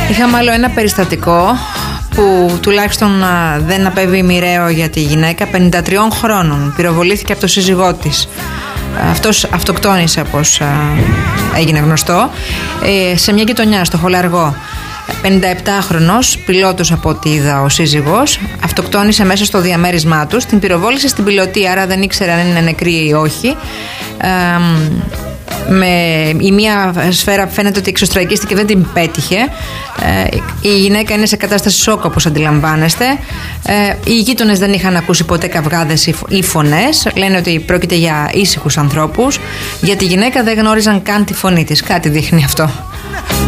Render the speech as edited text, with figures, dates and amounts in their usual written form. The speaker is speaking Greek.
Είχαμε άλλο ένα περιστατικό που τουλάχιστον δεν απέβη μοιραίο για τη γυναίκα. 53 χρόνων, πυροβολήθηκε από το σύζυγό της. Αυτός αυτοκτόνησε, όπως έγινε γνωστό, σε μια γειτονιά στο Χολαργό. 57χρονος, πιλότος από ό,τι είδα ο σύζυγος, αυτοκτόνησε μέσα στο διαμέρισμά τους. Την πυροβόλησε στην πιλωτή, άρα δεν ήξερε αν είναι νεκρή ή όχι. Η μία σφαίρα φαίνεται ότι εξωστρακίστηκε, δεν την πέτυχε. Η γυναίκα είναι σε κατάσταση σοκ, όπως αντιλαμβάνεστε. Οι γείτονες δεν είχαν ακούσει ποτέ καυγάδες ή φωνές. Λένε ότι πρόκειται για ήσυχους ανθρώπους. Για τη γυναίκα δεν γνώριζαν καν τη φωνή της. Κάτι δείχνει αυτό.